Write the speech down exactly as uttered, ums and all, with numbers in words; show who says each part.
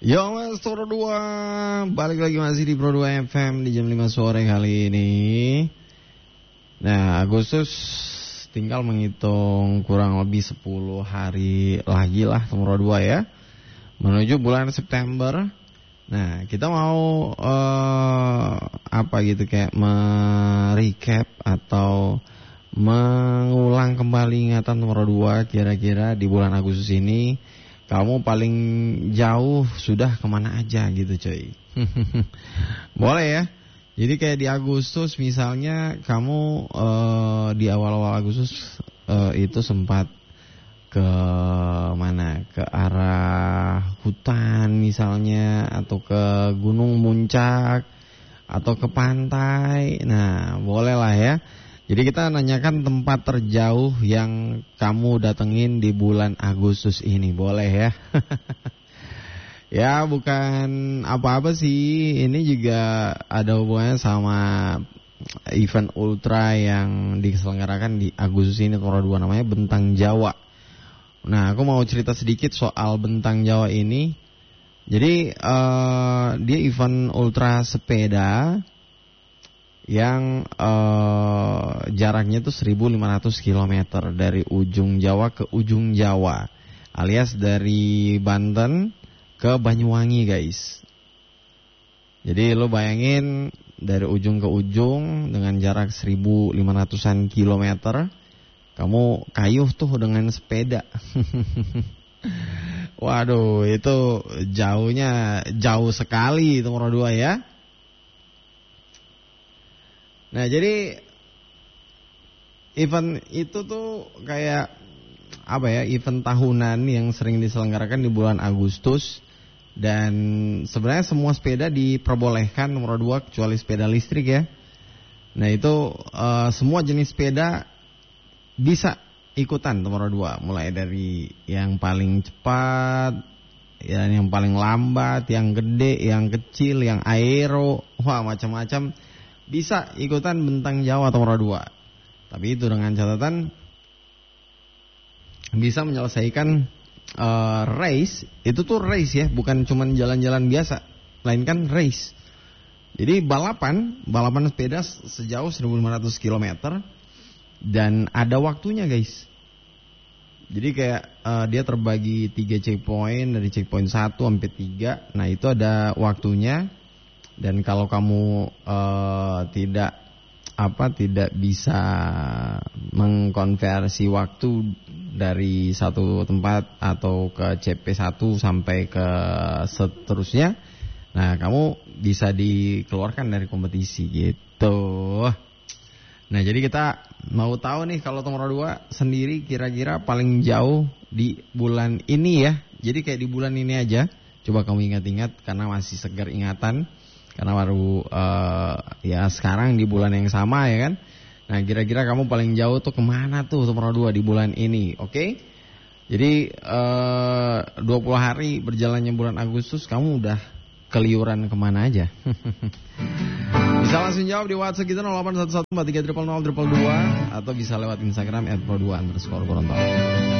Speaker 1: Yo Mas Pro dua, balik lagi masih di Pro dua F M di jam lima sore kali ini. Nah, Agustus tinggal menghitung kurang lebih sepuluh hari lagi lah Pro dua ya, menuju bulan September. Nah, kita mau uh, apa gitu kayak merecap atau mengulang kembali ingatan nomor dua, kira-kira di bulan Agustus ini kamu paling jauh sudah kemana aja gitu coy. Boleh ya. Jadi kayak di Agustus misalnya kamu uh, di awal-awal Agustus uh, itu sempat ke mana? Ke arah hutan misalnya, atau ke Gunung Muncak, atau ke pantai. Nah, boleh lah ya. Jadi kita nanyakan tempat terjauh yang kamu datengin di bulan Agustus ini, boleh ya? Ya bukan apa-apa sih, ini juga ada hubungannya sama event ultra yang diselenggarakan di Agustus ini nomor dua, namanya Bentang Jawa. Nah, aku mau cerita sedikit soal Bentang Jawa ini. Jadi uh, dia event ultra sepeda yang uh, jaraknya itu seribu lima ratus kilometer dari ujung Jawa ke ujung Jawa, alias dari Banten ke Banyuwangi guys. Jadi lo bayangin dari ujung ke ujung dengan jarak seribu lima ratusan kilometer, kamu kayuh tuh dengan sepeda. Waduh, itu jauhnya jauh sekali itu nomor dua ya. Nah, jadi event itu tuh kayak apa ya, event tahunan yang sering diselenggarakan di bulan Agustus. Dan sebenarnya semua sepeda diperbolehkan nomor dua, kecuali sepeda listrik ya. Nah itu uh, semua jenis sepeda bisa ikutan nomor dua, mulai dari yang paling cepat, ya, yang paling lambat, yang gede, yang kecil, yang aero, wah macam-macam bisa ikutan Bentang Jawa nomor dua. Tapi itu dengan catatan bisa menyelesaikan uh, race. Itu tuh race ya, bukan cuman jalan-jalan biasa, melainkan race. Jadi balapan, balapan sepeda sejauh seribu lima ratus kilometer dan ada waktunya guys. Jadi kayak uh, dia terbagi tiga checkpoint, dari checkpoint satu sampai tiga. Nah, itu ada waktunya. Dan kalau kamu uh, tidak apa tidak bisa mengkonversi waktu dari satu tempat atau ke C P satu sampai ke seterusnya, nah kamu bisa dikeluarkan dari kompetisi gitu. Nah, jadi kita mau tahu nih kalau nomor dua sendiri kira-kira paling jauh di bulan ini ya. Jadi kayak di bulan ini aja, coba kamu ingat-ingat karena masih segar ingatan. Karena baru uh, ya sekarang di bulan yang sama ya kan. Nah, kira-kira kamu paling jauh tuh kemana tuh nomor dua di bulan ini, oke? Okay? Jadi uh, dua puluh hari berjalannya bulan Agustus, kamu udah keliuran kemana aja? Bisa langsung jawab di WhatsApp kita nol delapan satu satu empat tiga nol nol nol nol dua, atau bisa lewat Instagram et pro dua underscore Gorontalo.